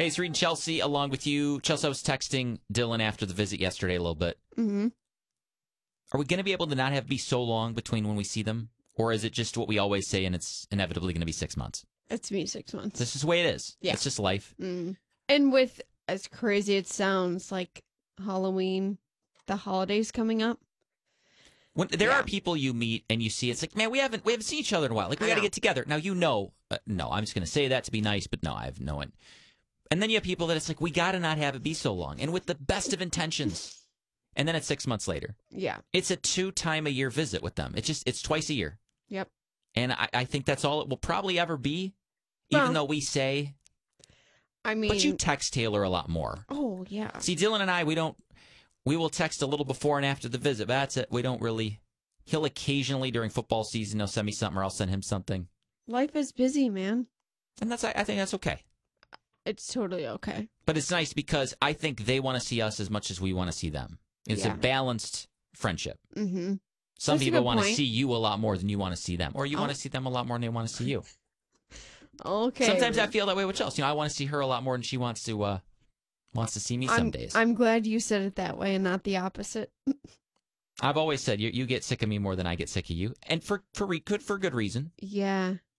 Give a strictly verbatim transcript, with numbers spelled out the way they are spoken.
Hey, it's Reed and Chelsea along with you. Chelsea, I was texting Dylan after the visit yesterday a little bit. Mm-hmm. Are we going to be able to not have be so long between when we see them? Or is it just what we always say and it's inevitably going to be six months? It's me six months. This is the way it is. Yeah. It's just life. Mm. And with, as crazy it sounds, like Halloween, the holidays coming up. When there Yeah. are people you meet and you see, it's like, man, we haven't we haven't seen each other in a while. Like, we got to get together. Now, you know, uh, no, I'm just going to say that to be nice, but no, I have no one. And then you have people that it's like, we got to not have it be so long. And with the best of intentions. And then it's six months later. Yeah. It's a two-time-a-year visit with them. It's just, it's twice a year. Yep. And I, I think that's all it will probably ever be, even Well, though we say. I mean. But you text Taylor a lot more. Oh, yeah. See, Dylan and I, we don't, we will text a little before and after the visit. But that's it. We don't really, he'll occasionally during football season, he'll send me something or I'll send him something. Life is busy, man. And that's, I, I think that's okay. It's totally okay. But it's nice because I think they want to see us as much as we want to see them. It's Yeah. a balanced friendship. Mm-hmm. Some That's a people good want to point. see you a lot more than you want to see them. Or you Oh. want to see them a lot more than they want to see you. Okay. Sometimes I feel that way with Chelsea. You know, I want to see her a lot more than she wants to uh, wants to see me some I'm, days. I'm glad you said it that way and not the opposite. I've always said you you get sick of me more than I get sick of you. And for, for re- good for good reason. Yeah.